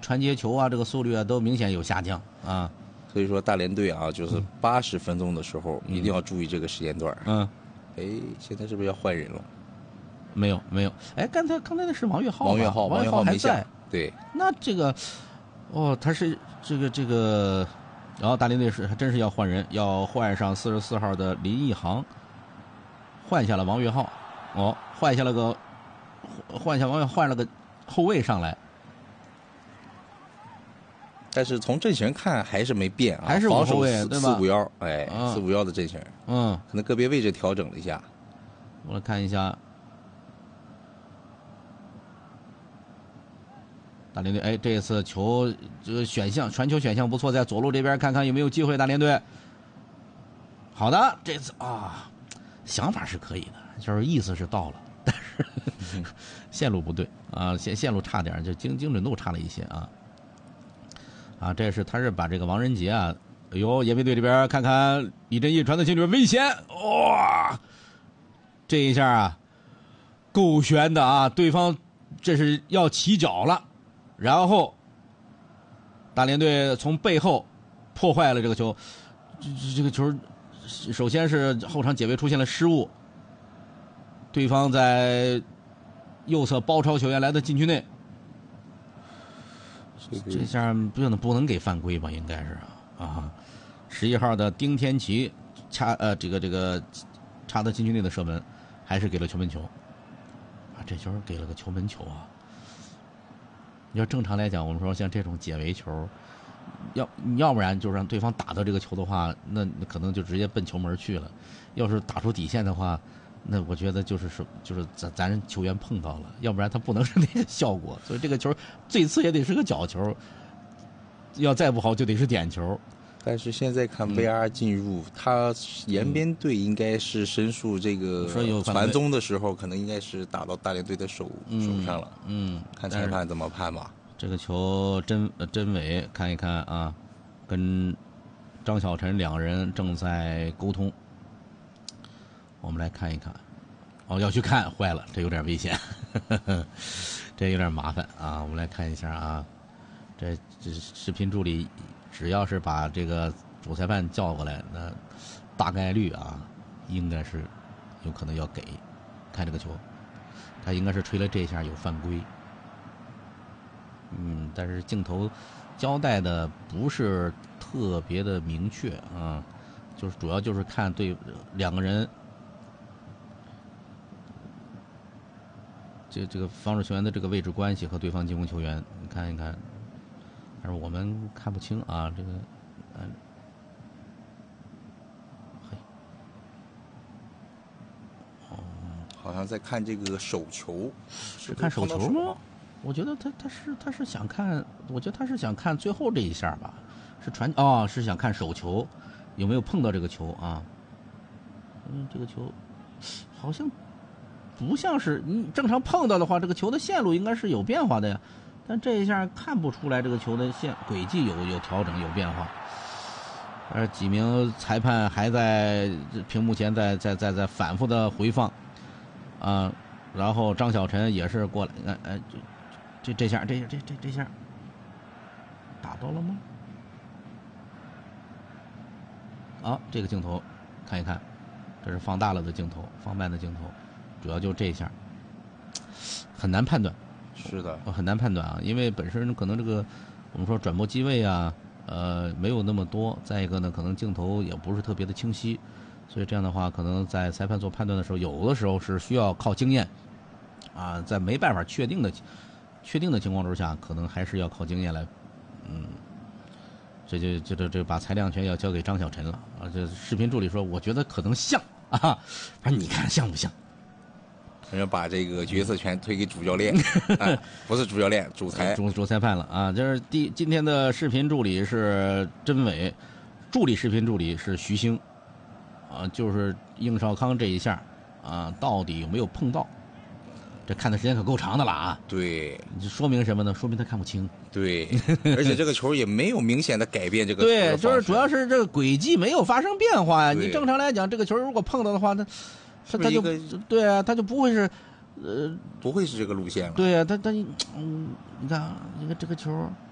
传接球啊，这个速率啊都明显有下降啊。 所以说大连队啊，就是80分钟的时候一定要注意这个时间段。哎，现在是不是要换人了？ 没有，哎，刚才那是王岳浩吧， 王岳浩还在。 对， 那这个，他是这个，然后大连队还真是要换人，要换上44号的林奕航，换下了王岳浩，换下了个后卫上来。 但是从阵型看还是没变啊， 还是防守对吧 4-5-1，哎，4-5-1的阵型，可能个别位置调整了一下。 我来看一下，大连队，哎，这次球这个传球选项不错，在左路这边看看有没有机会。大连队，好的，这次想法是可以的，就是意思是到了，但是线路不对啊，线路差点，就精准度差了一些啊。他是把这个王仁杰啊，哎呦，延边队这边看看李振义传到禁区危险，哇，这一下啊，够悬的啊！对方这是要起脚了，然后大连队从背后破坏了这个球，这个球首先是后场解围出现了失误，对方在右侧包抄球员来到禁区内。这下不能给犯规吧？应该是11号的丁天琪这个插到禁区内的射门，还是给了球门球这球给了个球门球啊！你要正常来讲，我们说像这种解围球，要不然就让对方打到这个球的话，那可能就直接奔球门去了；要是打出底线的话，那我觉得就是咱球员碰到了，要不然他不能是那个效果。所以这个球最次也得是个角球，要再不好就得是点球。 但是现在看 VR 进入，他延边队应该是申诉这个传中的时候，可能应该是打到大连队的手上了。看裁判怎么判吧。 这个球真伪看一看啊，跟张小晨两人正在沟通。我们来看一看，要去看，坏了，这有点危险，这有点麻烦啊。我们来看一下啊，这视频助理只要是把这个主裁判叫过来，那大概率应该是有可能要给。看这个球，他应该是吹了这一下有犯规，但是镜头交代的不是特别的明确啊，就是主要就是看对两个人。这个防守球员的这个位置关系和对方进攻球员，你看一看，但是我们看不清啊，这个， 好像在看这个手球， 是看手球吗？我觉得他是想看，我觉得他是想看最后这一下吧，是想看手球有没有碰到这个球啊？这个球好像。不像是你正常碰到的话，这个球的线路应该是有变化的呀，但这一下看不出来这个球的轨迹有调整有变化。几名裁判还在屏幕前在反复的回放然后张小晨也是过来，这下打到了吗？这个镜头看一看，这是放大了的镜头，放慢的镜头。主要就这一下，很难判断。 是的， 很难判断啊，因为本身可能这个我们说转播机位没有那么多，再一个呢，可能镜头也不是特别的清晰，所以这样的话，可能在裁判做判断的时候，有的时候是需要靠经验在没办法确定的情况之下，可能还是要靠经验来，这把裁量权要交给张小晨了这视频助理说，我觉得可能像反正你看像不像？ 反正把这个决策权推给主教练，不是主教练，主裁判了就是今天的视频助理是甄伟，助理视频助理是徐兴，就是应少康这一下到底有没有碰到？这看的时间可够长的了对， 这说明什么呢？说明他看不清。 对，而且这个球也没有明显的改变这个球的对，就是主要是这个轨迹没有发生变化呀。你正常来讲，这个球如果碰到的话，他就对啊，他就不会是不会是这个路线了。 对啊，你看这个球